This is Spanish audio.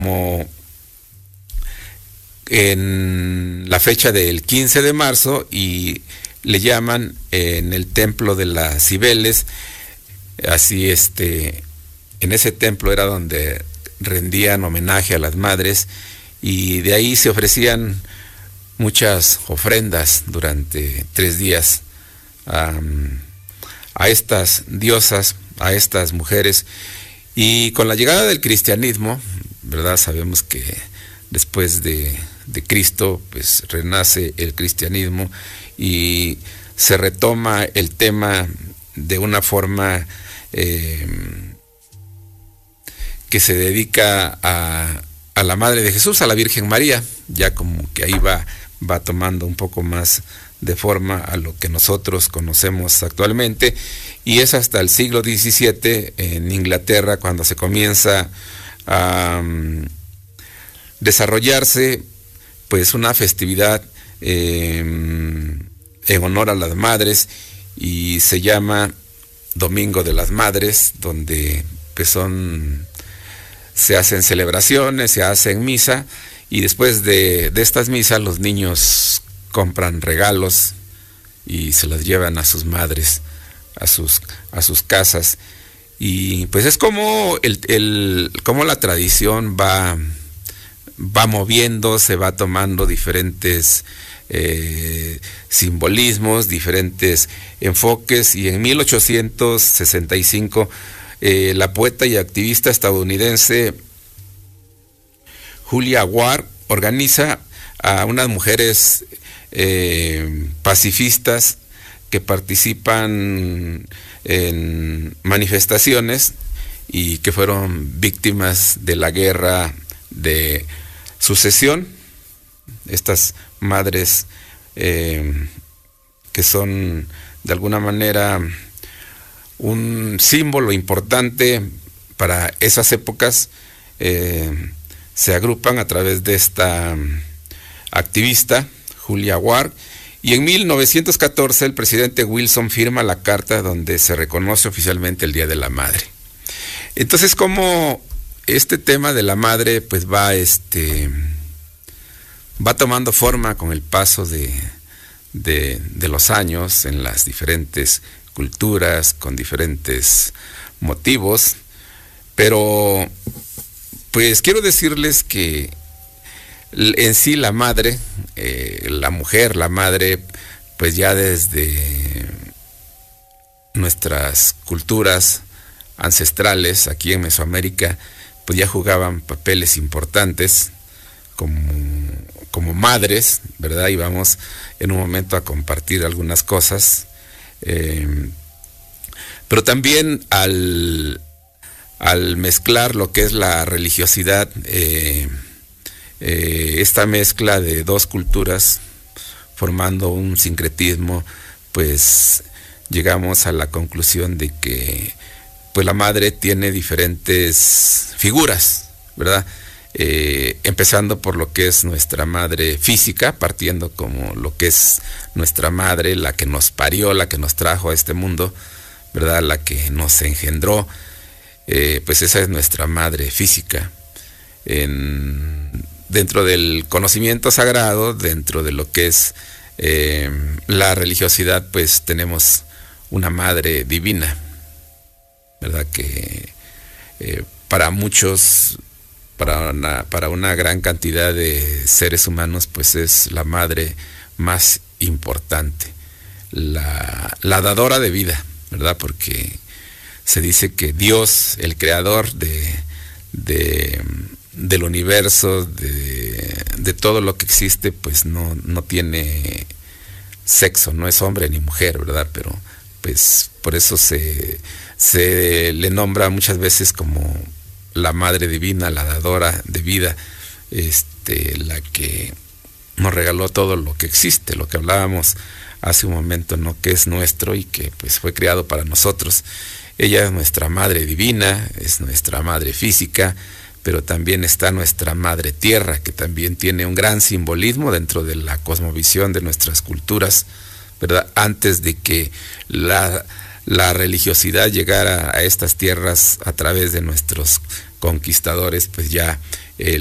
como en la fecha del 15 de marzo y le llaman en el templo de las Cibeles. Así en ese templo era donde rendían homenaje a las madres, y de ahí se ofrecían muchas ofrendas durante 3 días a estas diosas, a estas mujeres. Y con la llegada del cristianismo, ¿verdad? Sabemos que después de Cristo, pues renace el cristianismo y se retoma el tema de una forma que se dedica a la Madre de Jesús, a la Virgen María, ya como que ahí va tomando un poco más de forma a lo que nosotros conocemos actualmente, y es hasta el siglo XVII en Inglaterra cuando se comienza a desarrollarse pues una festividad en honor a las madres, y se llama Domingo de las Madres, donde pues se hacen celebraciones, se hacen misa, y después de estas misas los niños compran regalos y se los llevan a sus madres, a sus casas. Y pues es como como la tradición va moviendo, se va tomando diferentes simbolismos, diferentes enfoques, y en 1865 la poeta y activista estadounidense Julia Ward organiza a unas mujeres pacifistas que participan en manifestaciones y que fueron víctimas de la guerra de sucesión. Estas madres que son de alguna manera un símbolo importante para esas épocas, se agrupan a través de esta activista Julia Ward, y en 1914 el presidente Wilson firma la carta donde se reconoce oficialmente el Día de la Madre. Entonces, como este tema de la madre pues va tomando forma con el paso de los años en las diferentes culturas, con diferentes motivos, pero pues quiero decirles que en sí la madre, la mujer, la madre, pues ya desde nuestras culturas ancestrales aquí en Mesoamérica, pues ya jugaban papeles importantes como madres, ¿verdad? Y vamos en un momento a compartir algunas cosas, pero también al mezclar lo que es la religiosidad, esta mezcla de dos culturas formando un sincretismo, pues llegamos a la conclusión de que pues la madre tiene diferentes figuras, ¿verdad? Empezando por lo que es nuestra madre física, partiendo como lo que es nuestra madre, la que nos parió, la que nos trajo a este mundo, ¿verdad? La que nos engendró, pues esa es nuestra madre física. Dentro del conocimiento sagrado, dentro de lo que es la religiosidad, pues tenemos una madre divina, ¿verdad? Que para muchos, para una gran cantidad de seres humanos, pues es la madre más importante, la dadora de vida, ¿verdad? Porque se dice que Dios, el creador del universo, de todo lo que existe, pues no tiene sexo, no es hombre ni mujer, ¿verdad? Pero pues por eso se le nombra muchas veces como la madre divina, la dadora de vida, la que nos regaló todo lo que existe, lo que hablábamos hace un momento, ¿no? Que es nuestro y que pues fue creado para nosotros. Ella es nuestra madre divina, es nuestra madre física, pero también está nuestra madre tierra, que también tiene un gran simbolismo dentro de la cosmovisión de nuestras culturas, ¿verdad? Antes de que la religiosidad llegara a estas tierras a través de nuestros conquistadores, pues ya